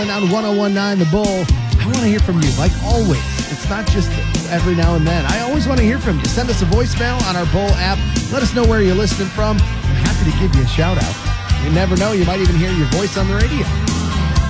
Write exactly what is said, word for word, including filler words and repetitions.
On ten nineteen The Bull, I want to hear from you, like always. It's not just every now and then. I always want to hear from you. Send us a voicemail on our Bull app. Let us know where you're listening from. I'm happy to give you a shout out. You never know, you might even hear your voice on the radio.